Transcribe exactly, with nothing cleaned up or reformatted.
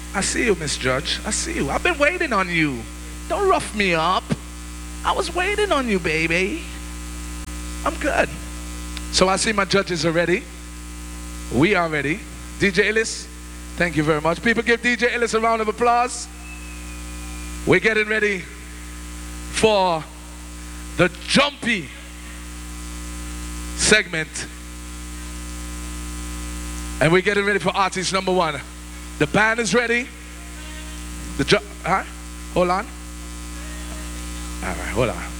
I see you, Miss Judge. I see you. I've been waiting on you. Don't rough me up. I was waiting on you, baby. I'm good. So I see my judges are ready. We are ready. D J Ellis, thank you very much. People, give D J Ellis a round of applause. We're getting ready for the jumpy segment. And we're getting ready for artist number one. The band is ready. The ju- huh? Hold on. All right, hold on.